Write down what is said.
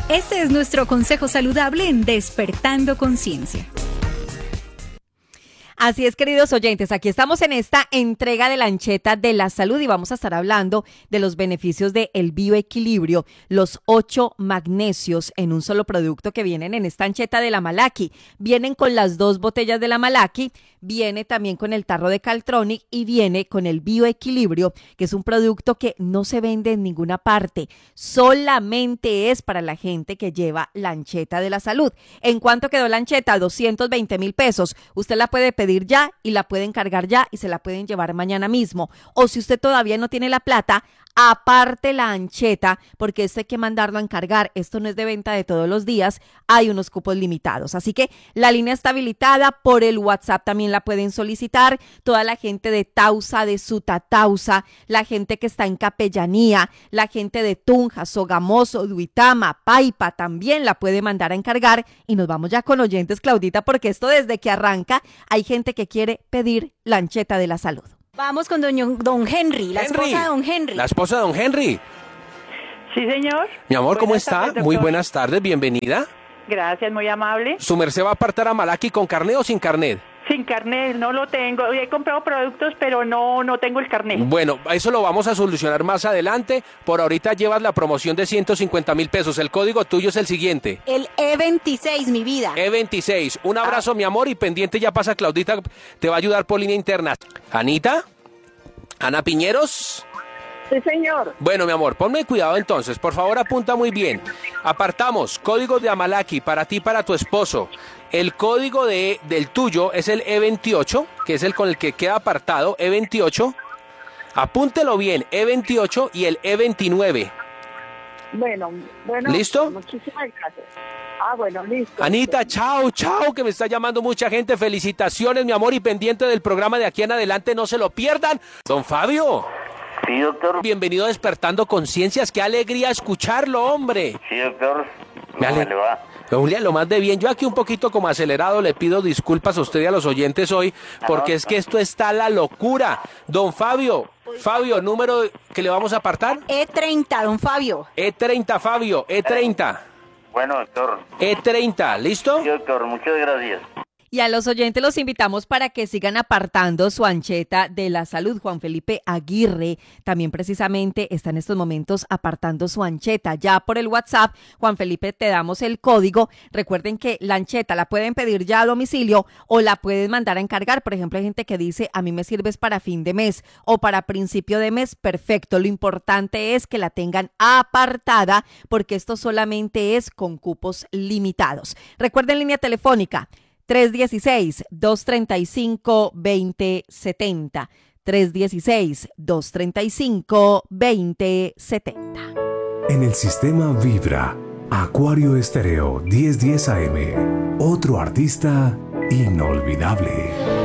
Este es nuestro consejo saludable en Despertando Conciencia. Así es, queridos oyentes, aquí estamos en esta entrega de la Ancheta de la Salud y vamos a estar hablando de los beneficios del bioequilibrio, los 8 magnesios en un solo producto que vienen en esta Ancheta de la Malaki. Vienen con las 2 botellas de la Malaki, viene también con el tarro de Caltronic y viene con el bioequilibrio, que es un producto que no se vende en ninguna parte, solamente es para la gente que lleva la Ancheta de la Salud. ¿En cuánto quedó la Ancheta? 220,000 pesos. Usted la puede pedir ya y la pueden cargar ya y se la pueden llevar mañana mismo. O si usted todavía no tiene la plata, aparte la Ancheta, porque esto hay que mandarlo a encargar, esto no es de venta de todos los días, hay unos cupos limitados, así que la línea está habilitada, por el WhatsApp también la pueden solicitar, toda la gente de Tausa, de Sutatausa, la gente que está en Capellanía, la gente de Tunja, Sogamoso, Duitama, Paipa, también la puede mandar a encargar y nos vamos ya con oyentes, Claudita, porque esto desde que arranca hay gente que quiere pedir la Ancheta de la Salud. Vamos con don Henry, la esposa de don Henry. La esposa de don Henry. Sí, señor. Mi amor, ¿cómo Buenas está? tardes, Muy doctor. buenas tardes, bienvenida. Gracias, muy amable. ¿Su merced va a apartar a Malaki con carnet o sin carnet? Sin carnet, no lo tengo. He comprado productos, pero no tengo el carnet. Bueno, eso lo vamos a solucionar más adelante. Por ahorita llevas la promoción de 150,000 pesos. El código tuyo es el siguiente. El E26, mi vida. E26. Un abrazo, mi amor, y pendiente ya pasa Claudita, te va a ayudar por línea interna. Anita, Ana Piñeros. Sí, señor. Bueno, mi amor, ponme cuidado entonces, por favor apunta muy bien. Apartamos, código de Amalaki para ti y para tu esposo. El código del tuyo es el E28, que es el con el que queda apartado, E28. Apúntelo bien, E28 y el E29. Bueno. ¿Listo? Muchísimas gracias. Bueno, listo. Anita, chao, que me está llamando mucha gente. Felicitaciones, mi amor, y pendiente del programa de aquí en adelante, no se lo pierdan. Don Fabio. Sí, doctor. Bienvenido a Despertando Conciencias. Qué alegría escucharlo, hombre. Sí, doctor. Me ¿Cómo le va? Julia, lo más de bien. Yo aquí un poquito como acelerado, le pido disculpas a usted y a los oyentes hoy, porque es que esto está la locura. Don Fabio, número que le vamos a apartar. E30, don Fabio. E30, Fabio, E30. Bueno, doctor. E30, ¿listo? Sí, doctor, muchas gracias. Y a los oyentes los invitamos para que sigan apartando su Ancheta de la Salud. Juan Felipe Aguirre también precisamente está en estos momentos apartando su Ancheta. Ya por el WhatsApp, Juan Felipe, te damos el código. Recuerden que la Ancheta la pueden pedir ya a domicilio o la pueden mandar a encargar. Por ejemplo, hay gente que dice, a mí me sirves para fin de mes o para principio de mes. Perfecto, lo importante es que la tengan apartada porque esto solamente es con cupos limitados. Recuerden, línea telefónica 316-235-2070. 316-235-2070. En el sistema Vibra, Acuario Estéreo 1010 AM. Otro artista inolvidable.